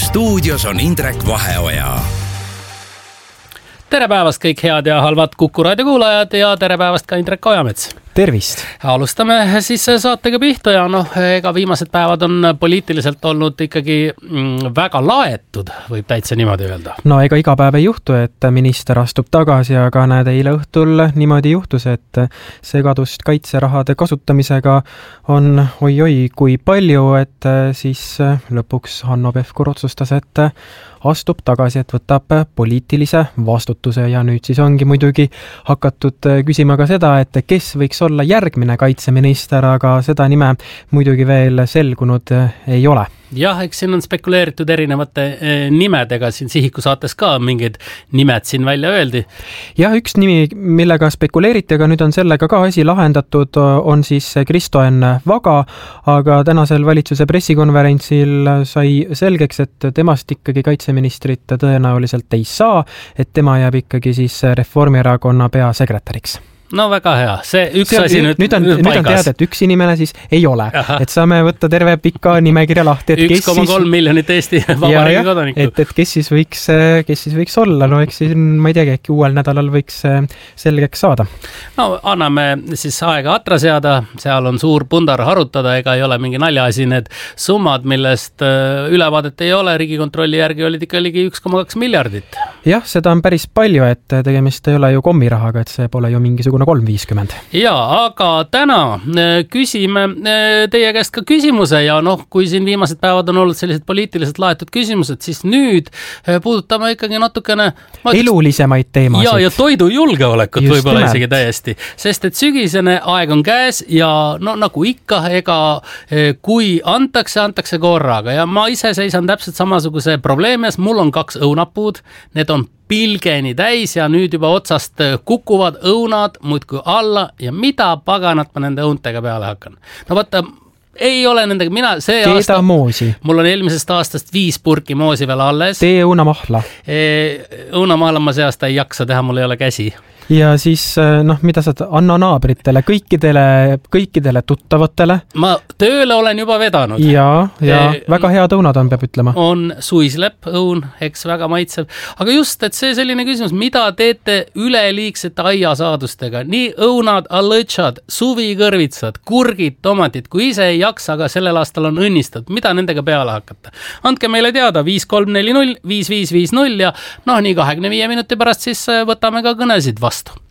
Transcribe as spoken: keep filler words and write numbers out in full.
stuudios on Indrek Vaheoja. Tere päevast kõik head ja halvad Kuku raadio kuulajad ja tere päevast ka Indrek Ojamets. Tervist! Alustame siis saatega pihta ja noh, ega viimased päevad on poliitiliselt olnud ikkagi väga laetud, võib täitsa niimoodi öelda. No ega iga päev ei juhtu, et minister astub tagasi, aga näed, eile õhtul niimoodi juhtus, et segadust kaitserahade kasutamisega on oi-oi kui palju, et siis lõpuks Hanno Pevkur otsustas, et astub tagasi, et võtab poliitilise vastutuse ja nüüd siis ongi muidugi hakatud küsima ka seda, et kes võiks olla järgmine kaitseminister, aga seda nime muidugi veel selgunud ei ole. Jah, eks siin on spekuleeritud erinevate nimedega, siin Sihiku saates ka mingid nimed siin välja öeldi. Jah, üks nimi, millega spekuleeriti, aga nüüd on sellega ka asi lahendatud, on siis Kristo Enn Vaga, aga tänasel valitsuse pressikonverentsil sai selgeks, et temast ikkagi kaitseministrit tõenäoliselt ei saa, et tema jääb ikkagi siis Reformierakonna peasekretäriks. No väga hea, see üks see, asi nüüd, nüüd, on, nüüd on teada, et üks inimene siis ei ole. Aha. Et saame võtta terve pika nimekirja lahti. üks koma kolm miljonit Eesti vabariigi kodanikku. Et, et kes siis võiks, kes siis võiks olla, no eks siis, ma ei teagi, äkki uuel nädalal võiks selgeks saada. No anname siis aega atra seada, seal on suur pundar harutada, ega ei ole mingi naljaasi need summad, millest ülevaadet ei ole, Riigikontrolli järgi olid ikka ligi üks koma kaks miljardit. Jah, seda on päris palju, et tegemist ei ole ju kommirahaga, et see pole ju mingisugune kolm viiskümmend. Ja, aga täna küsime teie käest ka küsimuse ja noh, kui siin viimased päevad on olnud sellised poliitiliselt laetud küsimused, siis nüüd puudutame ikkagi natukene elulisemaid teemasid. Ja, ja toidujulgeolekut võib-olla isegi täiesti, sest et sügisene aeg on käes ja no nagu ikka, ega kui antakse, antakse korraga ja ma ise seisan täpselt samasuguse probleemis, mul on kaks õunapuud, need on pilgeni täis ja nüüd juba otsast kukuvad õunad muudkui alla ja mida paganat ma nende õuntega peale hakkan. No vaata, ei ole nendega, mina see Keeda aasta, moosi. Mul on eelmisest aastast viis purki moosi veel alles. Tee õunamahla. Õunamahla ma see aasta ei jaksa teha, mul ei ole käsi. Ja siis, noh, mida sa anna naabritele, kõikidele, kõikidele tuttavatele? Ma tööle olen juba vedanud. Ja, ja e, väga head õunad on, peab ütlema. On suislepp, õun, eks väga maitsev. Aga just, et see selline küsimus, mida teete üleliigsete aiasaadustega? Nii õunad, allõtšad, suvikõrvitsad, kurgid, tomatid, kui ise ei jaksa, aga sellel aastal on õnnistatud. Mida nendega peale hakata? Andke meile teada viis kolm neli null viis viis viis null ja noh, nii kahekümne viie minuti pärast siis võtame ka kõnesid vastu.